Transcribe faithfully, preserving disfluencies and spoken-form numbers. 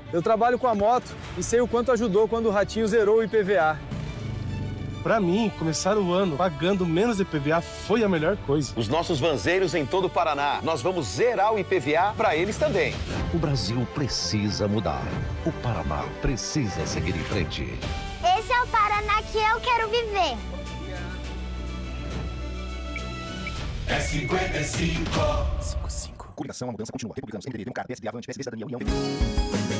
Eu trabalho com a moto e sei o quanto ajudou quando o Ratinho zerou o I P V A. Pra mim, começar o ano pagando menos I P V A foi a melhor coisa. Os nossos vanzeiros em todo o Paraná, nós vamos zerar o I P V A pra eles também. O Brasil precisa mudar. O Paraná precisa seguir em frente. Esse é o Paraná que eu quero viver. É cinquenta e cinco. cinquenta e cinco. Coligação, a mudança continua. Republicanos, M D B, Democratas, P S D, Avante, P S D, Cidadania, União.